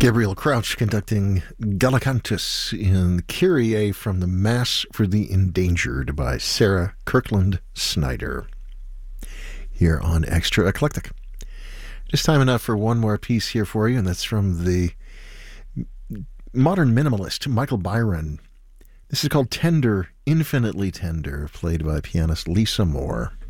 Gabriel Crouch conducting Gallicantus in Kyrie from the Mass for the Endangered by Sarah Kirkland Snyder. Here on Extra Eclectic. Just time enough for one more piece here for you, and that's from the modern minimalist Michael Byron. This is called Tender, Infinitely Tender, played by pianist Lisa Moore.